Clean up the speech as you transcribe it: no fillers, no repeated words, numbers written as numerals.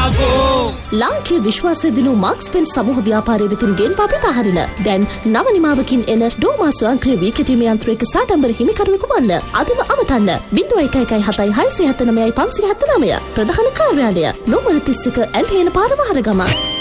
ලාංකීය විශ්වාසය දිනු මාක්ස් පෙන් සමූහ ව්‍යාපාරය වෙතින් ගෙන් පපිත හරින දැන් නව නිමාවකින් එන ඩෝමා ස්වයංක්‍රීය වී කැටීමේ යන්ත්‍රයක සාඩම්බර හිමිකරුවෙකු වන්න අදම අමතන්න 0117 679 579 ප්‍රධාන කාර්යාලය නෝමර 31 ඇල්හේන පාර මහරගම